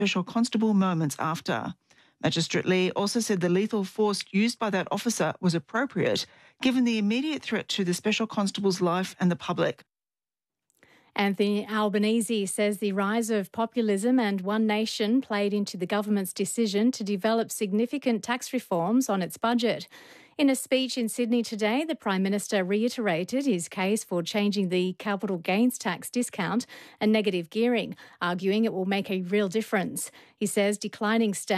Special Constable moments after. Magistrate Lee also said the lethal force used by that officer was appropriate, given the immediate threat to the Special Constable's life and the public. Anthony Albanese says the rise of populism and One Nation played into the government's decision to develop significant tax reforms on its budget. In a speech in Sydney today, the Prime Minister reiterated his case for changing the capital gains tax discount and negative gearing, arguing it will make a real difference. He says declining stamp